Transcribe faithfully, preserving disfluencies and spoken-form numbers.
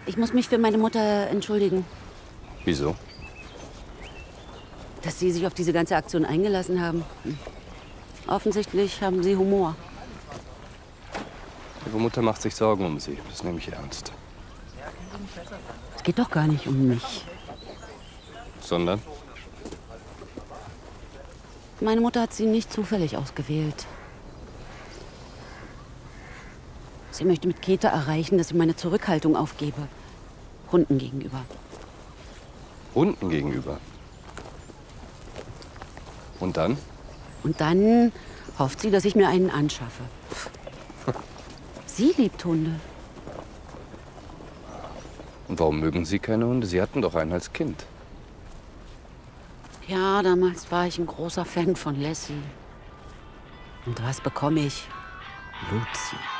Ich muss mich für meine Mutter entschuldigen. Wieso? Dass Sie sich auf diese ganze Aktion eingelassen haben. Hm. Offensichtlich haben Sie Humor. Ihre Mutter macht sich Sorgen um Sie. Das nehme ich ernst. Es geht doch gar nicht um mich. Sondern? Meine Mutter hat Sie nicht zufällig ausgewählt. Sie möchte mit Käthe erreichen, dass ich meine Zurückhaltung aufgebe. Hunden gegenüber. Hunden gegenüber? Und dann? Und dann hofft sie, dass ich mir einen anschaffe. Sie liebt Hunde. Und warum mögen Sie keine Hunde? Sie hatten doch einen als Kind. Ja, damals war ich ein großer Fan von Lassie. Und was bekomme ich? Luzi.